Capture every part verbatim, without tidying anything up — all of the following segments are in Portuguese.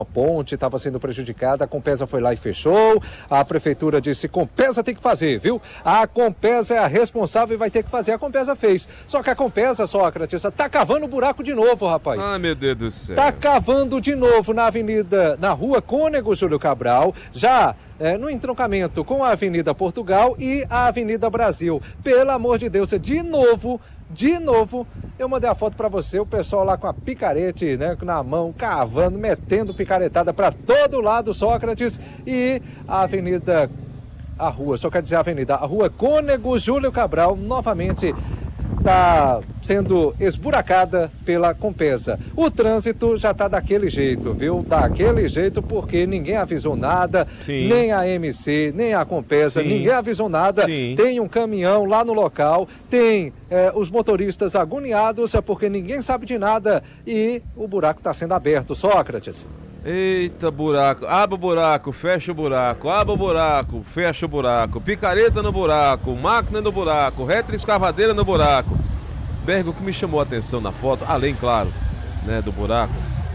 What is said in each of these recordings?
A ponte estava sendo prejudicada, a Compesa foi lá e fechou. A prefeitura disse: Compesa tem que fazer, viu? A Compesa é a responsável e vai ter que fazer. A Compesa fez. Só que a Compesa, Sócrates, tá cavando buraco de novo, rapaz. Ai, meu Deus do céu. Tá cavando de novo na avenida, na rua Cônego Júlio Cabral, já é, no entroncamento com a Avenida Portugal e a Avenida Brasil. Pelo amor de Deus, de novo, de novo, eu mandei a foto para você, o pessoal lá com a picarete, né, na mão, cavando, metendo picaretada para todo lado, Sócrates, e a Avenida, a rua, só quer dizer a Avenida, a rua Cônego Júlio Cabral, novamente está sendo esburacada pela Compesa. O trânsito já está daquele jeito, viu? Daquele jeito porque ninguém avisou nada, Sim. nem a M C, nem a Compesa, Sim. ninguém avisou nada. Sim. Tem um caminhão lá no local, tem é, os motoristas agoniados porque ninguém sabe de nada e o buraco está sendo aberto, Sócrates. Eita, buraco, abre o buraco, fecha o buraco, abre o buraco, fecha o buraco, picareta no buraco, máquina no buraco, retroescavadeira no buraco. Berg, o que me chamou a atenção na foto, além, claro, né, do buraco,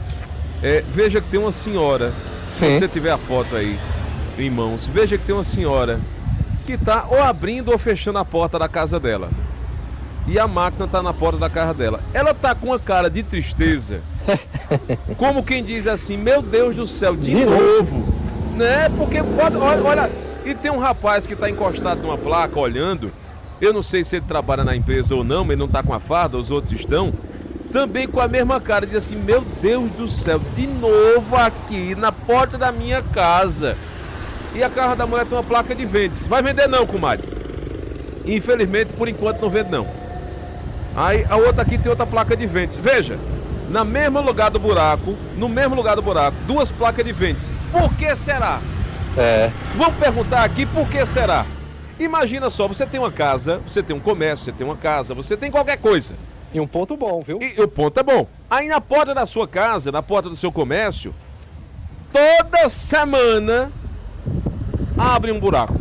é, veja que tem uma senhora, Sim. se você tiver a foto aí em mãos, veja que tem uma senhora que está ou abrindo ou fechando a porta da casa dela. E a máquina está na porta da casa dela. Ela está com uma cara de tristeza, como quem diz assim, meu Deus do céu, de, de novo. novo, né? Porque pode, olha, olha, e tem um rapaz que está encostado numa placa olhando, eu não sei se ele trabalha na empresa ou não, mas ele não está com a farda, os outros estão, também com a mesma cara, diz assim, meu Deus do céu, de novo aqui na porta da minha casa. E a casa da mulher tem uma placa de vende-se. Vai vender não, comadre? Infelizmente, por enquanto não vende não. Aí a outra aqui tem outra placa de vende-se. Veja, na mesmo lugar do buraco, no mesmo lugar do buraco, duas placas de vende-se. Por que será? É. Vamos perguntar aqui por que será. Imagina só, você tem uma casa, você tem um comércio, você tem uma casa, você tem qualquer coisa. E um ponto bom, viu? E o ponto é bom. Aí na porta da sua casa, na porta do seu comércio, toda semana abre um buraco.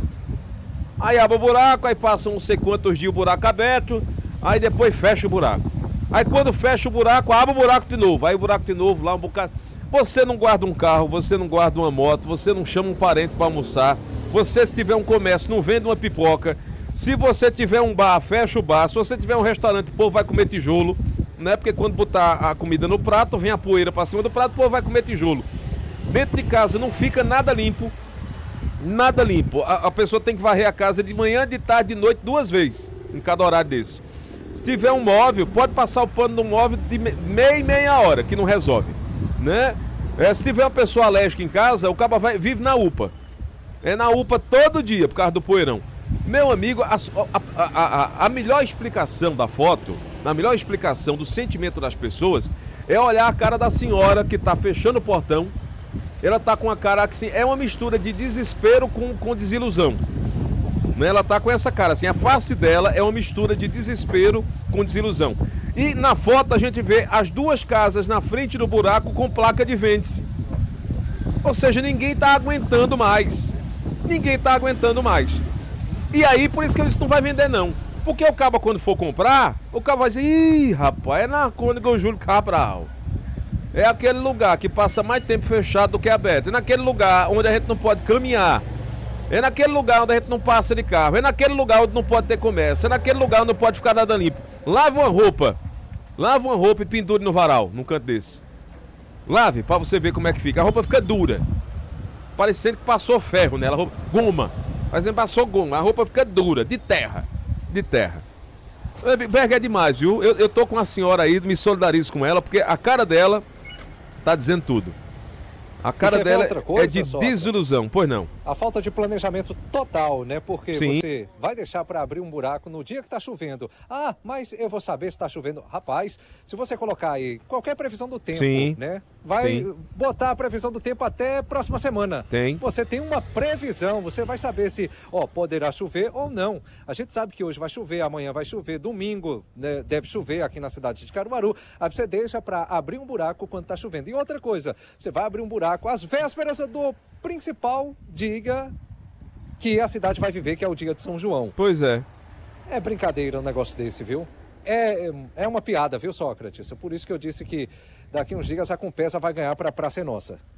Aí abre o buraco, aí passa não sei quantos dias o buraco aberto, aí depois fecha o buraco. Aí quando fecha o buraco, abre o buraco de novo. Aí o buraco de novo, lá um bocado. Você não guarda um carro, você não guarda uma moto, você não chama um parente para almoçar. Você, se tiver um comércio, não vende uma pipoca. Se você tiver um bar, fecha o bar. Se você tiver um restaurante, o povo vai comer tijolo, né? Porque quando botar a comida no prato, vem a poeira para cima do prato, o povo vai comer tijolo. Dentro de casa não fica nada limpo. Nada limpo. A, a pessoa tem que varrer a casa de manhã, de tarde, de noite, duas vezes, em cada horário desse. Se tiver um móvel, pode passar o pano no móvel de meia e meia hora, que não resolve, né? É, se tiver uma pessoa alérgica em casa, o cara vai, vive na U P A. É na U P A todo dia, por causa do poeirão. Meu amigo, a, a, a, a, a melhor explicação da foto, a melhor explicação do sentimento das pessoas, é olhar a cara da senhora que está fechando o portão. Ela está com a cara que assim, é uma mistura de desespero com, com desilusão. Ela tá com essa cara, assim, a face dela é uma mistura de desespero com desilusão. E na foto a gente vê as duas casas na frente do buraco com placa de vende-se. Ou seja, ninguém tá aguentando mais. Ninguém tá aguentando mais. E aí, por isso que eles não vai vender não. Porque o cabo, quando for comprar, o cabo vai dizer, ih, rapaz, é na Cônego Júlio Cabral. É aquele lugar que passa mais tempo fechado do que aberto. É naquele lugar onde a gente não pode caminhar. É naquele lugar onde a gente não passa de carro. É naquele lugar onde não pode ter comércio. É naquele lugar onde não pode ficar nada limpo. Lave uma roupa. Lave uma roupa e pendure no varal, num canto desse. Lave, pra você ver como é que fica. A roupa fica dura. Parecendo que passou ferro nela. Roupa... Goma. Parecendo que passou goma. A roupa fica dura, de terra. De terra. Berg, é demais, viu? Eu, eu tô com a senhora aí, me solidarizo com ela, porque a cara dela tá dizendo tudo. A cara dela coisa, é de Sócrates? Desilusão, pois não. A falta de planejamento total, né? Porque Sim. Você vai deixar para abrir um buraco no dia que está chovendo. Ah, mas eu vou saber se está chovendo. Rapaz, se você colocar aí qualquer previsão do tempo, Sim. né? Vai Sim. botar a previsão do tempo até próxima semana. Tem. Você tem uma previsão, você vai saber se, ó, poderá chover ou não. A gente sabe que hoje vai chover, amanhã vai chover, domingo, né, deve chover aqui na cidade de Caruaru. Aí você deixa para abrir um buraco quando está chovendo. E outra coisa, você vai abrir um buraco às vésperas do principal dia que a cidade vai viver, que é o dia de São João. Pois é. É brincadeira um negócio desse, viu? É, é uma piada, viu, Sócrates? É por isso que eu disse que daqui uns dias a Compesa vai ganhar para a Praça é Nossa.